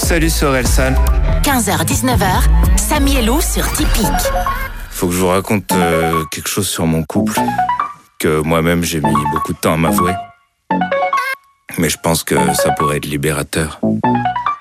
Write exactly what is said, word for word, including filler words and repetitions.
Salut, c'est Orelsan. quinze heures dix-neuf heures, Samy et Lou sur Typique. Faut que je vous raconte euh, quelque chose sur mon couple que moi-même j'ai mis beaucoup de temps à m'avouer. Mais je pense que ça pourrait être libérateur.